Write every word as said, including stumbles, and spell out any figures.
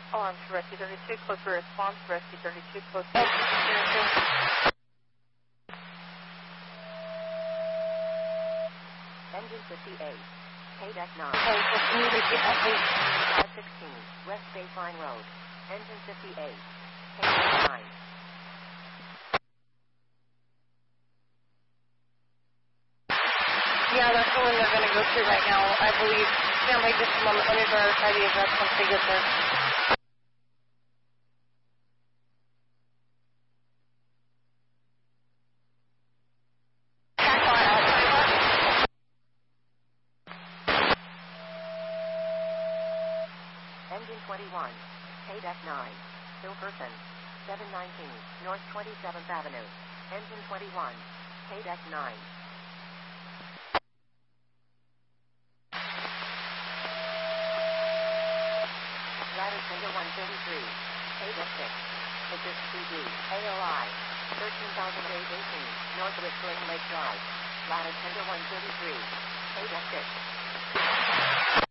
Alarm to Rescue thirty-two, close for response. Rescue thirty-two, close for response. Engine fifty-eight, K deck nine. Okay, so can you repeat that, please? five sixteen, West Baseline Road. Engine fifty-eight, K deck nine. Yeah, that's the one they're going to go to right now, I believe. Stand by just a moment. Let me verify the address once they get there. Engine twenty-one, K deck nine. Hilkerson, seven nineteen, North twenty-seventh Avenue. Engine twenty-one, K deck nine. Ladder Tender one thirty-three, K deck six. Assist C D, A O I, thirteen thousand eight eighteen, North Whistling Lake Drive. Ladder Tender one thirty-three, K deck six.